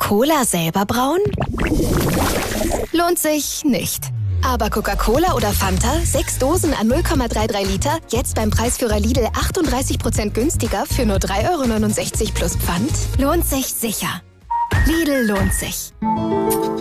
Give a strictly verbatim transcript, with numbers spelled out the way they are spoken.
Cola selber brauen? Lohnt sich nicht. Aber Coca-Cola oder Fanta, sechs Dosen an null Komma dreiunddreißig Liter, jetzt beim Preisführer Lidl achtunddreißig Prozent günstiger für nur drei Euro neunundsechzig plus Pfand? Lohnt sich sicher. Lidl lohnt sich.